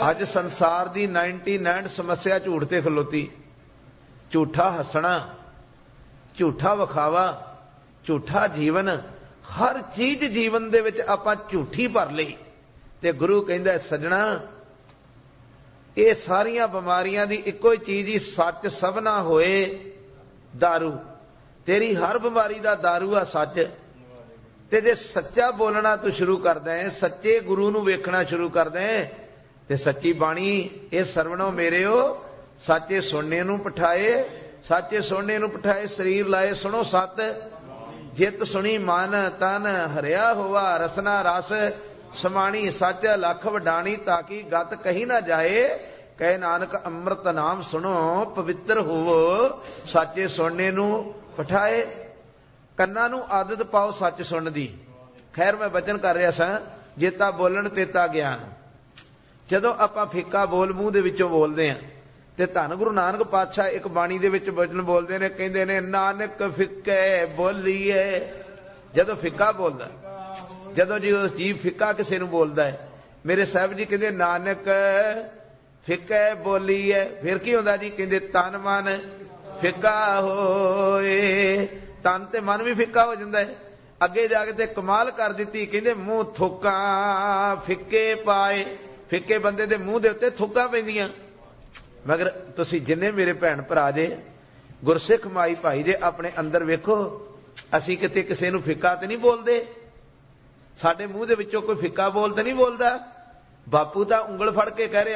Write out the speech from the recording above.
अज संसार की 99 समस्या झूठ ते खलोती। झूठा हसना, झूठा विखावा, झूठा जीवन, हर चीज जीवन दे विच आपां झूठी भर लई। ते गुरु कहंदा सजना ये सारियां बीमारियां दी इक्को ही चीज ही सच सबना होए दारू। तेरी हर बीमारी दा दारू आ सच। ते जे सच्चा बोलना तू शुरू कर दें, सच्चे गुरु नूं वेखना शुरू कर दें, ते सच्ची बाणी ये सरवणो मेरेओ सच्चे सुनने नूं पठाए, सच्चे सुनने नूं पठाए शरीर लाए सुनो सत। जित सुनी मन तन हरिया होवा, रसना रस समाणी सच लख वडाणी, ताकि गत कही ना जाए। कहे नानक अमृत नाम सुनो पवित्र होवो, सच्चे सुनने नूं पठाए। कन्ना नूं आदत पाओ सच सुन दी। खैर मैं वचन कर रहा सा, जेता बोलन तेता ज्ञान। जदों आपां फिक्का बोल मूँह दे विचों बोलदे हां, ते धन गुरु नानक पातशाह एक बाणी दे विच वचन बोलदे ने, कहंदे ने नानक फिक्के बोलीए। जदों फिक्का बोलदा, जदों जी उस जीव फिक्का किसी नूं बोलदा है, मेरे साहब जी कहंदे नानक फिक्के बोलीए। फिर की हुंदा जी? कहंदे तन मन फिक्का होए। तन ते मन भी फिक्का हो जाता है। अगे जाके ते कमाल कर दी, कहंदे मूँह थुक्का फिक्के पाए। फिक्के बंदे दे मूँह दे उत्ते थुक्का पैंदियां। मगर तुसी जिन्ने मेरे भैन भरा जे गुरसिख माई भाई जे अपने अंदर वेखो, असी किते किसी नूं फिक्का ते नहीं बोलते। साडे मूँह दे विचों कोई फिक्का बोल ते नहीं बोलदा। बापू तां उंगल फड़ के कह रहे